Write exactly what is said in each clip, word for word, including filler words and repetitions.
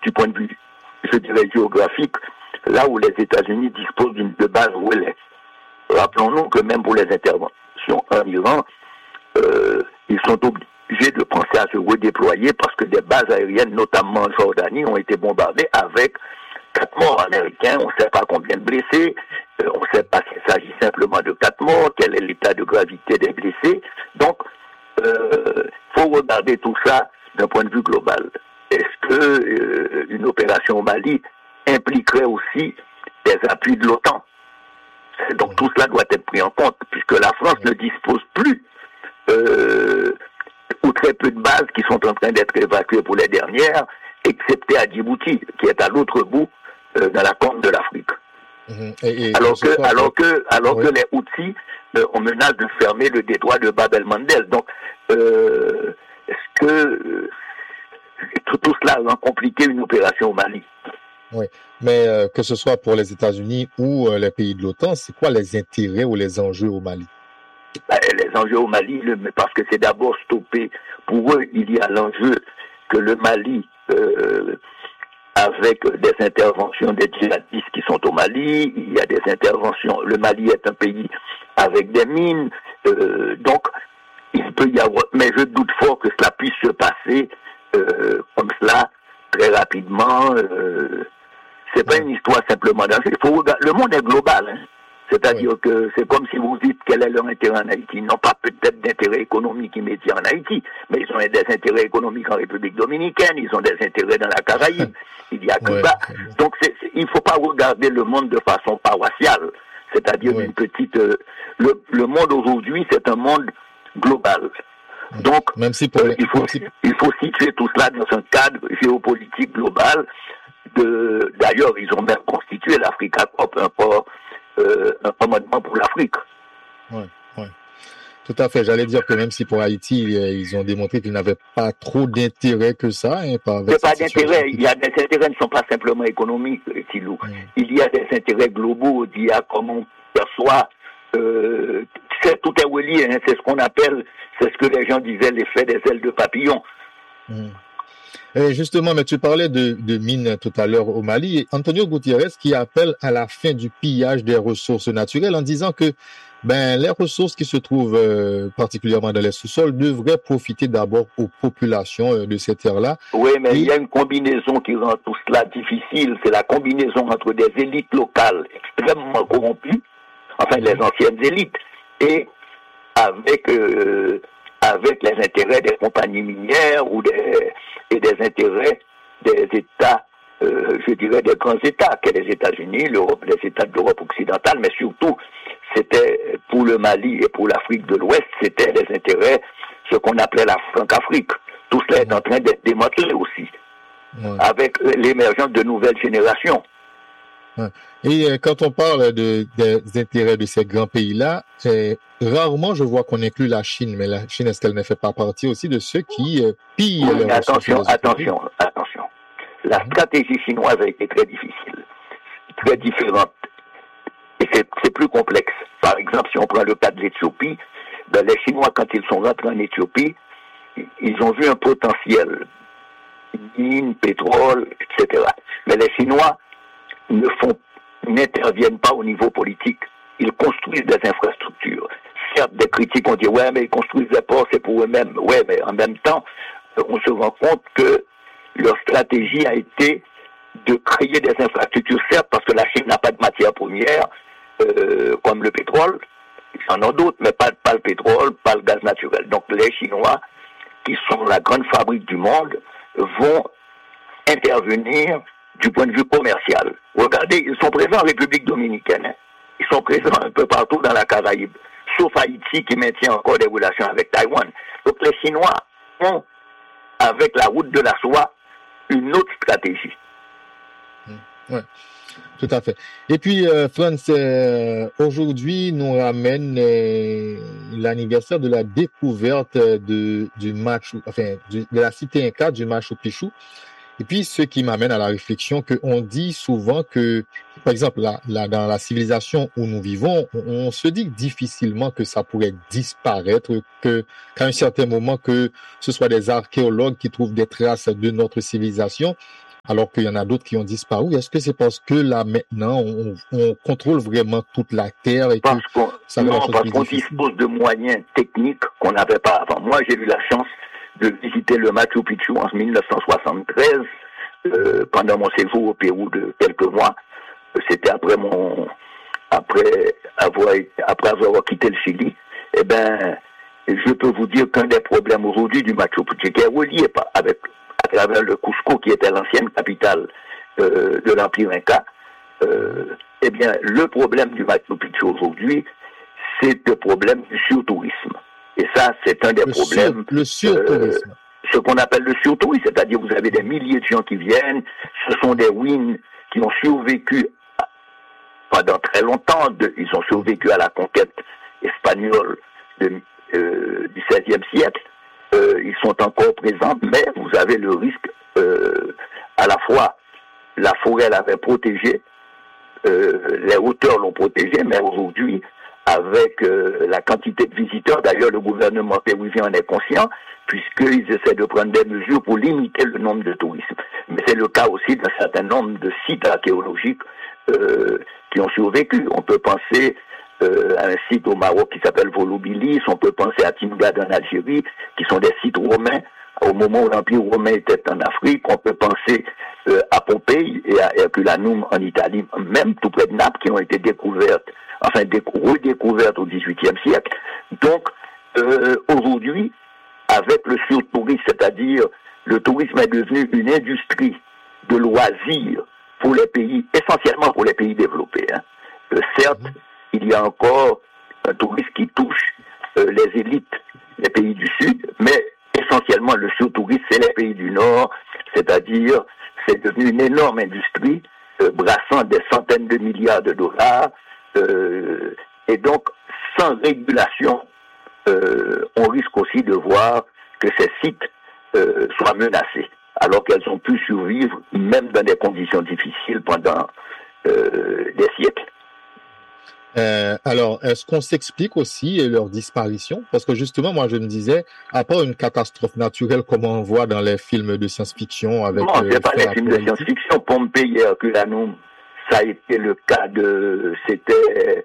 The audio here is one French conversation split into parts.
du point de vue, je dirais, géographique, là où les États-Unis disposent d'une de base relais. Rappelons-nous que même pour les interventions en Iran, euh, ils sont obligés de penser à se redéployer parce que des bases aériennes, notamment en Jordanie, ont été bombardées avec quatre morts américains. On ne sait pas combien de blessés, euh, on ne sait pas s'il s'agit simplement de quatre morts, quel est l'état de gravité des blessés. Donc, il euh, faut regarder tout ça d'un point de vue global. Est-ce que euh, une opération au Mali impliquerait aussi des appuis de l'OTAN? Donc tout cela doit être pris en compte, puisque la France ne dispose plus euh, ou très peu de bases qui sont en train d'être évacuées pour les dernières, excepté à Djibouti, qui est à l'autre bout euh, dans la corne de l'Afrique. Mmh. Et, et alors que, alors que, alors oui. que les Houthis euh, on menace de fermer le détroit de Bab el-Mandeb. Donc, euh, est-ce que euh, tout, tout cela va compliquer une opération au Mali? Oui, mais euh, que ce soit pour les États-Unis ou euh, les pays de l'OTAN, c'est quoi les intérêts ou les enjeux au Mali? Ben, les enjeux au Mali, le, parce que c'est d'abord stoppé. Pour eux, il y a l'enjeu que le Mali, euh, avec des interventions des djihadistes qui sont au Mali, il y a des interventions. Le Mali est un pays avec des mines, euh, donc il peut y avoir. Mais je doute fort que cela puisse se passer euh, comme cela très rapidement. Euh, c'est pas une histoire simplement d'enjeu. Il faut regarder. Le monde est global. Hein. C'est-à-dire oui. que c'est comme si vous dites quel est leur intérêt en Haïti. Ils n'ont pas peut-être d'intérêt économique immédiat en Haïti, mais ils ont des intérêts économiques en République dominicaine, ils ont des intérêts dans la Caraïbe, il y a Cuba. Ouais. Donc c'est, c'est, il ne faut pas regarder le monde de façon paroissiale, c'est-à-dire ouais. une petite... Euh, le, le monde aujourd'hui, c'est un monde global. Donc, Même si pour euh, il, faut, si... il faut situer tout cela dans un cadre géopolitique global. De, d'ailleurs, ils ont même constitué l'Africa Corp, un port... Euh, un commandement pour l'Afrique. Oui, oui. Tout à fait. J'allais dire que même si pour Haïti, ils ont démontré qu'ils n'avaient pas trop d'intérêt que ça. Hein, pas C'est pas d'intérêt. Il y a des intérêts qui ne sont pas simplement économiques, Thilou. Mm. Il y a des intérêts globaux. Il y a comment on perçoit. Euh, c'est, tout est relié. Hein, c'est ce qu'on appelle, c'est ce que les gens disaient, l'effet des ailes de papillon. Mm. Et justement, mais tu parlais de, de mines tout à l'heure au Mali, et Antonio Gutiérrez qui appelle à la fin du pillage des ressources naturelles en disant que ben, les ressources qui se trouvent euh, particulièrement dans les sous-sols devraient profiter d'abord aux populations euh, de ces terres-là. Oui, mais et... il y a une combinaison qui rend tout cela difficile, c'est la combinaison entre des élites locales extrêmement corrompues, enfin les anciennes élites, et avec... Euh, avec les intérêts des compagnies minières ou des, et des intérêts des États, euh, je dirais des grands États, que les États-Unis, l'Europe, les États de l'Europe occidentale, mais surtout, c'était pour le Mali et pour l'Afrique de l'Ouest, c'était les intérêts, ce qu'on appelait la Franc-Afrique. Tout cela est en train d'être démantelé aussi, ouais. avec l'émergence de nouvelles générations. Et euh, quand on parle de, des intérêts de ces grands pays-là, euh, rarement je vois qu'on inclut la Chine, mais la Chine, est-ce qu'elle ne fait pas partie aussi de ceux qui euh, pillent oui, les attention, attention, attention. La mmh. stratégie chinoise a été très difficile, très différente, et c'est, c'est plus complexe. Par exemple, si on prend le cas de l'Éthiopie, ben les Chinois, quand ils sont rentrés en Éthiopie, ils ont vu un potentiel, mine, pétrole, et cetera. Mais les Chinois ne font, n'interviennent pas au niveau politique. Ils construisent des infrastructures. Certes, des critiques ont dit, ouais, mais ils construisent des ports, c'est pour eux-mêmes. Ouais, mais en même temps, on se rend compte que leur stratégie a été de créer des infrastructures, certes, parce que la Chine n'a pas de matière première, euh, comme le pétrole. Ils en ont d'autres, mais pas, pas le pétrole, pas le gaz naturel. Donc, les Chinois, qui sont la grande fabrique du monde, vont intervenir du point de vue commercial. Regardez, ils sont présents en République dominicaine. Hein. Ils sont présents un peu partout dans la Caraïbe, sauf Haïti qui maintient encore des relations avec Taïwan. Donc les Chinois ont, avec la route de la soie, une autre stratégie. Oui, tout à fait. Et puis, euh, Frantz, euh, aujourd'hui, nous ramène euh, l'anniversaire de la découverte de, du Machu, enfin, du, de la cité Inca, du Machu Picchu. Et puis, ce qui m'amène à la réflexion qu'on dit souvent que, par exemple, là, là, dans la civilisation où nous vivons, on, on se dit difficilement que ça pourrait disparaître, que, qu'à un certain moment, que ce soit des archéologues qui trouvent des traces de notre civilisation. alors qu'il y en a d'autres qui ont disparu. Est-ce que c'est parce que là, maintenant, on, on contrôle vraiment toute la terre et parce que qu'on, ça rend non, la chose parce plus qu'on difficile? dispose de moyens techniques qu'on n'avait pas avant. Moi, j'ai eu la chance de visiter le Machu Picchu en mille neuf cent soixante-treize, euh, pendant mon séjour au Pérou de quelques mois. C'était après mon, après avoir, après avoir quitté le Chili. Eh ben, je peux vous dire qu'un des problèmes aujourd'hui du Machu Picchu, qui est relié par, avec, à travers le Cusco, qui était l'ancienne capitale euh, de l'Empire Inca, euh, eh bien, le problème du Machu Picchu aujourd'hui, c'est le problème du surtourisme. Et ça, c'est un des Le, problèmes. sur, le surtourisme. Euh, ce qu'on appelle le surtourisme, c'est-à-dire vous avez des milliers de gens qui viennent, ce sont des ruines qui ont survécu pendant très longtemps, de, ils ont survécu à la conquête espagnole de, euh, du seizième siècle, euh, ils sont encore présents, mais vous avez le risque, euh, à la fois, la forêt l'avait protégé, euh, les hauteurs l'ont protégé, mais aujourd'hui, avec euh, la quantité de visiteurs, d'ailleurs le gouvernement péruvien en est conscient, puisqu'ils essaient de prendre des mesures pour limiter le nombre de touristes. Mais c'est le cas aussi d'un certain nombre de sites archéologiques euh, qui ont survécu. On peut penser euh, à un site au Maroc qui s'appelle Volubilis, on peut penser à Timgad en Algérie, qui sont des sites romains au moment où l'Empire romain était en Afrique. On peut penser euh, à Pompéi et à Herculanum en Italie, même tout près de Naples, qui ont été découvertes, enfin redécouvertes au dix-huitième siècle. Donc, euh, aujourd'hui, avec le surtourisme, c'est-à-dire le tourisme est devenu une industrie de loisirs pour les pays, essentiellement pour les pays développés. Hein. Euh, certes, il y a encore un tourisme qui touche euh, les élites des pays du Sud, mais essentiellement le surtourisme, c'est les pays du Nord, c'est-à-dire c'est devenu une énorme industrie euh, brassant des centaines de milliards de dollars, euh, et donc sans régulation, euh, on risque aussi de voir que ces sites euh, soient menacés, alors qu'elles ont pu survivre même dans des conditions difficiles pendant euh, des siècles. Euh, alors, est-ce qu'on s'explique aussi leur disparition? Parce que justement, moi, je me disais, à part une catastrophe naturelle comme on voit dans les films de science-fiction avec... Non, c'est euh, pas les films de science-fiction. Pompéi et Herculanum, ça a été le cas de... C'était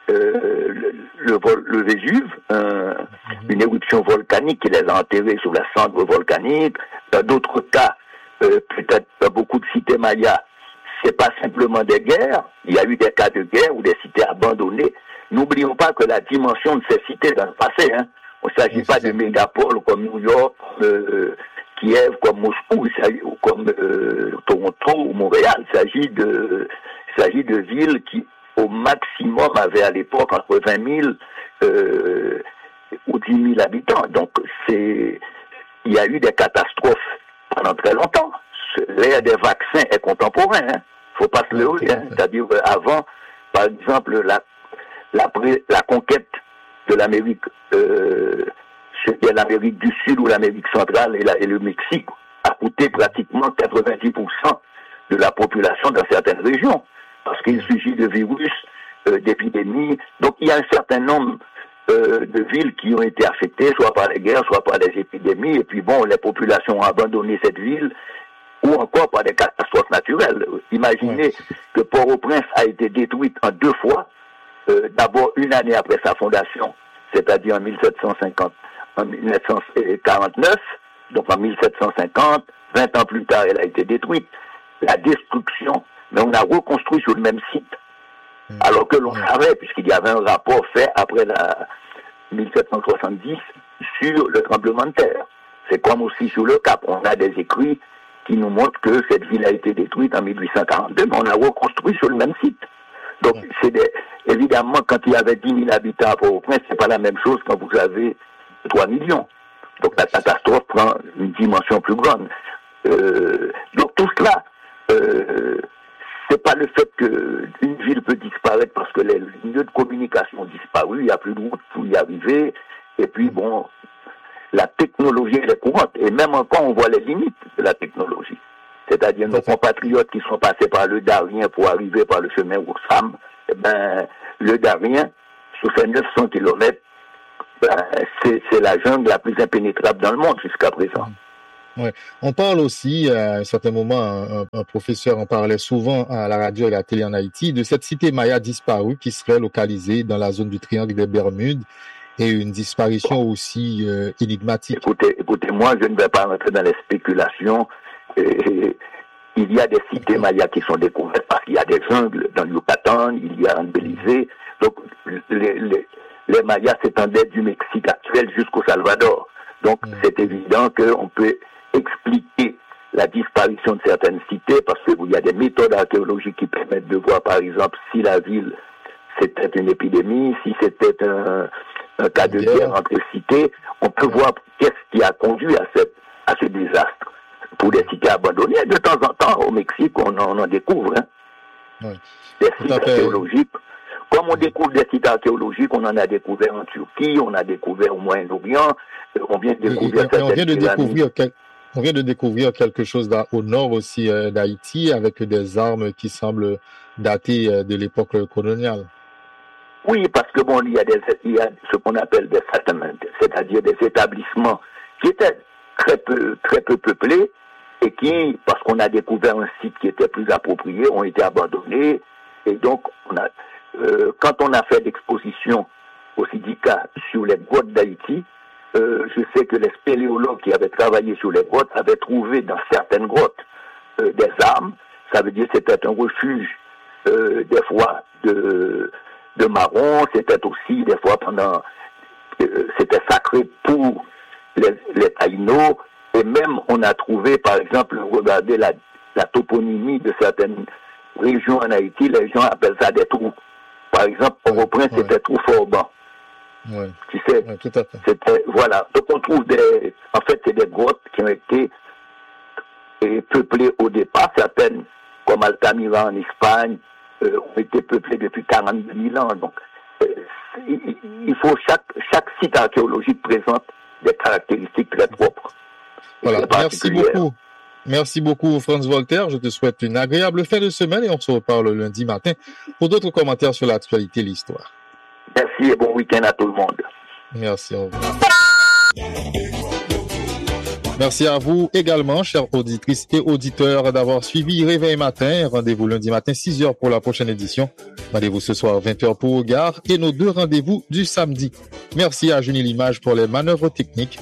euh, le, le, vol, le Vésuve, euh, mm-hmm. une éruption volcanique qui les a enterrés sous la cendre volcanique. Dans d'autres cas, euh, peut-être dans beaucoup de cités mayas, c'est pas simplement des guerres, il y a eu des cas de guerre ou des cités abandonnées. N'oublions pas que la dimension de ces cités dans le passé, hein, il ne s'agit pas de mégapoles comme New York, euh, Kiev, comme Moscou, il s'agit, ou comme euh, Toronto ou Montréal. Il s'agit de, il s'agit de villes qui, au maximum, avaient à l'époque entre vingt mille euh, ou dix mille habitants. Donc, c'est, il y a eu des catastrophes pendant très longtemps. L'ère des vaccins est contemporain, hein. Faut pas se leurrer, hein. C'est-à-dire avant, par exemple, la, la, la conquête de l'Amérique, euh, de l'Amérique du Sud ou l'Amérique centrale et, la, et le Mexique a coûté pratiquement quatre-vingt-dix pour cent de la population dans certaines régions, parce qu'il suffit de virus, euh, d'épidémies. Donc il y a un certain nombre euh, de villes qui ont été affectées, soit par les guerres, soit par des épidémies, et puis bon, les populations ont abandonné cette ville, ou encore par des catastrophes naturelles. Imaginez ouais. que Port-au-Prince a été détruite en deux fois, euh, d'abord une année après sa fondation, c'est-à-dire en mille sept cent cinquante, en mille neuf cent quarante-neuf, donc en mille sept cent cinquante, vingt ans plus tard, elle a été détruite. La destruction, mais on a reconstruit sur le même site, mmh. alors que l'on mmh. savait, puisqu'il y avait un rapport fait après la mille sept cent soixante-dix sur le tremblement de terre. C'est comme aussi sur le Cap, on a des écrits qui nous montre que cette ville a été détruite en mille huit cent quarante-deux, mais on a reconstruit sur le même site. Donc, ouais. c'est des, évidemment, quand il y avait dix mille habitants à Port-au-Prince, c'est pas la même chose quand vous avez trois millions. Donc, la catastrophe prend une dimension plus grande. Euh, donc, tout cela, euh, c'est pas le fait qu'une ville peut disparaître parce que les lieux de communication ont disparu, il n'y a plus de route pour y arriver, et puis, bon, la technologie est courante, et même encore on voit les limites de la technologie. C'est-à-dire nos compatriotes qui sont passés par le Darien pour arriver par le chemin Oursam, eh ben, le Darien, sur ces neuf cents kilomètres, ben, c'est, c'est la jungle la plus impénétrable dans le monde jusqu'à présent. Ouais. On parle aussi, à un certain moment, un, un professeur en parlait souvent à la radio et à la télé en Haïti, de cette cité maya disparue qui serait localisée dans la zone du triangle des Bermudes et une disparition aussi euh, énigmatique. Écoutez, écoutez, moi, je ne vais pas rentrer dans les spéculations. Et, il y a des cités mayas qui sont découvertes parce qu'il y a des jungles dans le Yucatan, il y a en Belize. Donc, les, les, les mayas s'étendaient du Mexique actuel jusqu'au Salvador. Donc, mmh. c'est évident qu'on peut expliquer la disparition de certaines cités parce qu'il y a des méthodes archéologiques qui permettent de voir, par exemple, si la ville, c'était une épidémie, si c'était un, un cas de guerre entre cités. On peut voir qu'est-ce qui a conduit à, cette, à ce désastre. Pour des cités abandonnées, de temps en temps, au Mexique, on en, on en découvre. Hein. Oui. Des sites archéologiques. Comme on découvre des sites archéologiques, on en a découvert en Turquie, on a découvert au Moyen-Orient, on vient de découvrir et, et, et on vient de découvrir quel, on vient de découvrir quelque chose au nord aussi euh, d'Haïti avec des armes qui semblent dater euh, de l'époque coloniale. Oui, parce que bon, il y a, des, il y a ce qu'on appelle des settlements, c'est-à-dire des établissements qui étaient très peu, très peu peuplés et qui, parce qu'on a découvert un site qui était plus approprié, ont été abandonnés. Et donc, on a, euh, quand on a fait l'exposition au syndicat sur les grottes d'Haïti, euh, je sais que les spéléologues qui avaient travaillé sur les grottes avaient trouvé dans certaines grottes euh, des armes. Ça veut dire que c'était un refuge euh, des fois de, de marrons, c'était aussi des fois pendant, euh, c'était sacré pour les, les taïnos. Et même on a trouvé, par exemple, regardez la, la toponymie de certaines régions en Haïti, les gens appellent ça des trous. Par exemple, au ouais, Prince, ouais. c'était trou Forban. Ouais. Tu sais, ouais, tout à fait. C'était, voilà. Donc on trouve des, en fait, c'est des grottes qui ont été et, peuplées au départ, certaines, comme Altamira en Espagne, euh, ont été peuplées depuis quarante-deux mille ans. Donc, euh, il, il faut chaque, chaque site archéologique présente des caractéristiques très propres. Voilà, merci beaucoup. Merci beaucoup, Franz Voltaire. Je te souhaite une agréable fin de semaine et on se reparle lundi matin pour d'autres commentaires sur l'actualité et l'histoire. Merci et bon week-end à tout le monde. Merci, au revoir. Merci à vous également, chères auditrices et auditeurs, d'avoir suivi Réveil Matin. Rendez-vous lundi matin, six heures pour la prochaine édition. Rendez-vous ce soir, vingt heures pour Regard et nos deux rendez-vous du samedi. Merci à Junie Limage pour les manœuvres techniques.